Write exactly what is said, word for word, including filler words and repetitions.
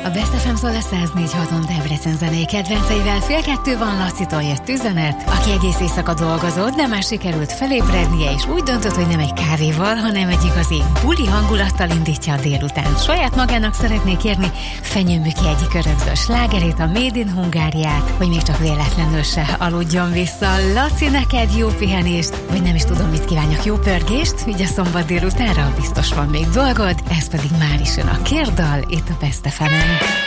A Best ef em szól a száz négy haton Debrecen zenei kedvenceivel. Fél kettő van, Lacitól jött üzenet, aki egész éjszaka dolgozott, de már sikerült felébrednie, és úgy döntött, hogy nem egy kávéval, hanem egy igazi buli hangulattal indítja a délután. Saját magának szeretné kérni Fenyő Miki egyik örökzös slágerét, a Made in Hungáriát, hogy még csak véletlenül se aludjon vissza. Laci, neked jó pihenést, vagy nem is tudom, mit kívánjak, jó pörgést, így a szombat délutánra biztos van még dolgod, ez pedig már is jön a Kérdal, itt a Best ef emen.